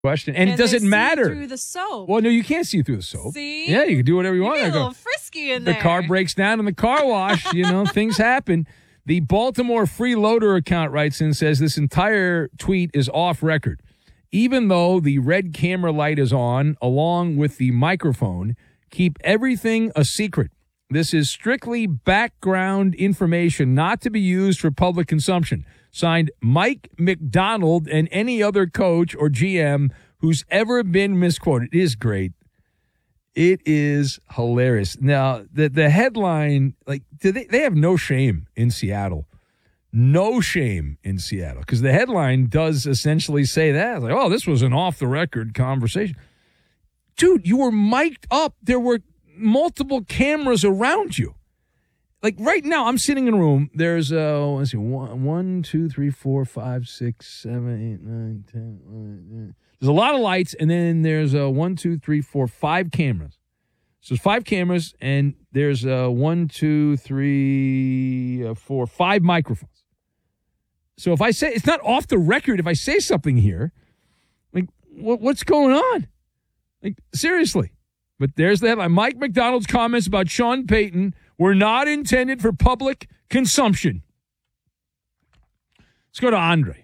question. And does it matter? Through the soap. Well, no, you can't see through the soap. See? Yeah, you can do whatever you want. You're a little frisky in there. The car breaks down in the car wash. Things happen. The Baltimore Freeloader account writes in and says this entire tweet is off record. Even though the red camera light is on, along with the microphone, keep everything a secret. This is strictly background information, not to be used for public consumption. Signed, Mike McDonald and any other coach or GM who's ever been misquoted. It is great. It is hilarious. Now, the headline, they have no shame in Seattle. No shame in Seattle. Because the headline does essentially say that. Like, oh, this was an off-the-record conversation. Dude, you were mic'd up. There were multiple cameras around you. Like right now, I'm sitting in a room. There's let's see, 1, 2, 3, 4, 5, 6, 7, 8, 9, 10, 11. There's a lot of lights, and then there's 1, 2, 3, 4, 5 cameras. So there's 5 cameras, and there's 1, 2, 3, 4, 5 microphones. So if I say it's not off the record, if I say something here, like what's going on? Like seriously. But there's the headline. Mike McDonald's comments about Sean Payton were not intended for public consumption. Let's go to Andre.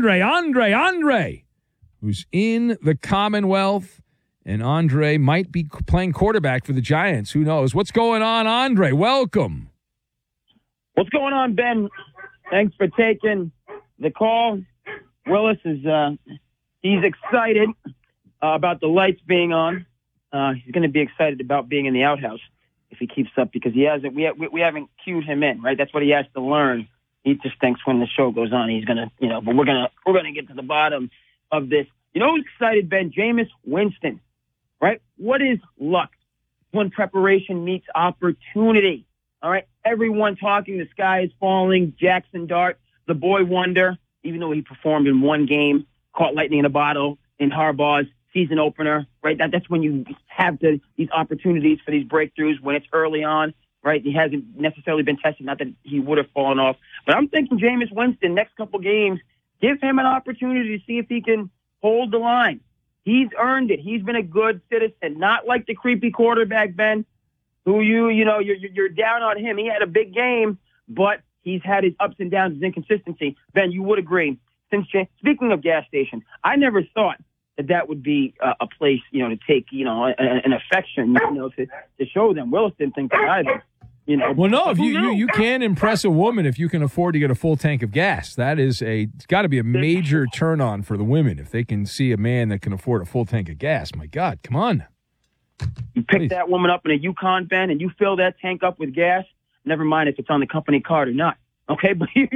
Andre, who's in the Commonwealth. And Andre might be playing quarterback for the Giants. Who knows? What's going on, Andre? Welcome. What's going on, Ben? Thanks for taking the call. Willis is he's excited about the lights being on. He's going to be excited about being in the outhouse if he keeps up because he hasn't. We haven't cued him in, right? That's what he has to learn. He just thinks when the show goes on, he's gonna, But we're gonna get to the bottom of this. You know who's excited, Ben? Jameis Winston, right? What is luck when preparation meets opportunity? All right, everyone talking. The sky is falling. Jackson Dart, the boy wonder, even though he performed in one game, caught lightning in a bottle in Harbaugh's season opener, right? That's when you have these opportunities for these breakthroughs when it's early on, right? He hasn't necessarily been tested, not that he would have fallen off. But I'm thinking Jameis Winston, next couple games, give him an opportunity to see if he can hold the line. He's earned it. He's been a good citizen, not like the creepy quarterback, Ben, who you're down on him. He had a big game, but he's had his ups and downs, his inconsistency. Ben, you would agree. Speaking of gas station, I never thought that would be a place, to take, an affection, to show them. Willis didn't think that either. Well, no, if you can impress a woman if you can afford to get a full tank of gas. It's got to be a major turn on for the women if they can see a man that can afford a full tank of gas. My God, come on. You pick that woman up in a Yukon, Ben, and you fill that tank up with gas. Never mind if it's on the company card or not. Okay, but they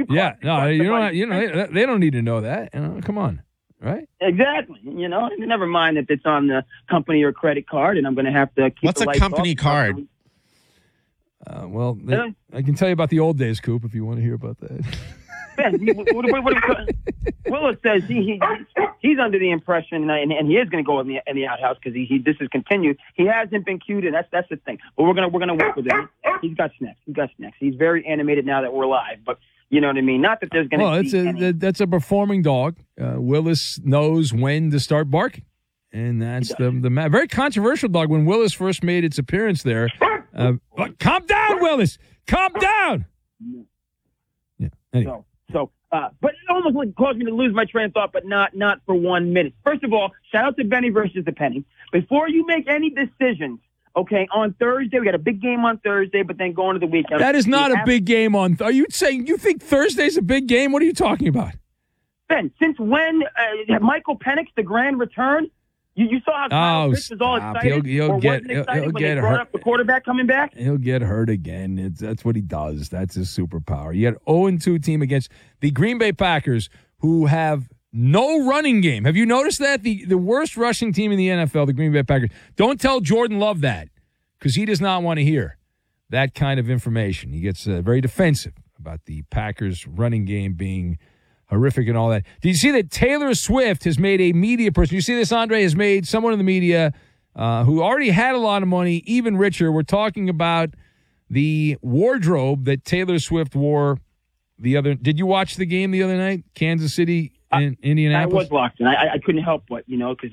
don't need to know that. Come on. Right? Exactly. Never mind if it's on the company or credit card, and I'm going to have to keep What's the a company card? I can tell you about the old days, Coop, if you want to hear about that. Ben, Willis says he's under the impression, and he is going to go in the outhouse because this is continued. He hasn't been cued, and that's the thing. But we're gonna work with him. He's got snacks. He's very animated now that we're live, but. You know what I mean? Not that there's going to be that's a performing dog. Willis knows when to start barking, and that's the very controversial dog. When Willis first made its appearance there, calm down, Willis, calm down. Yeah. Anyway. But it almost caused me to lose my train of thought, but not for 1 minute. First of all, shout out to Benny versus the Penny. Before you make any decisions. Okay, on Thursday, we got a big game on Thursday, but then going to the weekend. That is not a big game on. Are you saying you think Thursday's a big game? What are you talking about? Ben, since when Michael Penix, the grand return? You saw how Kyle Pitts was all excited. He'll get brought up the quarterback coming back? He'll get hurt again. That's what he does. That's his superpower. You had 0-2 team against the Green Bay Packers, who have no running game. Have you noticed that? The worst rushing team in the NFL, the Green Bay Packers. Don't tell Jordan Love that because he does not want to hear that kind of information. He gets very defensive about the Packers running game being horrific and all that. Did you see that Taylor Swift has made a media person? You see this, Andre, has made someone in the media who already had a lot of money even richer. We're talking about the wardrobe that Taylor Swift wore the other. Did you watch the game the other night? Kansas City. in Indianapolis? I was locked in. I couldn't help but, because